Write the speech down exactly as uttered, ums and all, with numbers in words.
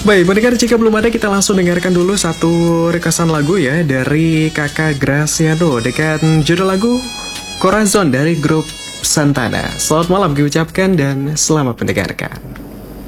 Baik, mendengar jika belum ada, kita langsung dengarkan dulu satu requestan lagu ya dari Kakak Graciano dengan judul lagu Corazon dari grup Santana. Selamat malam diucapkan dan selamat mendengarkan.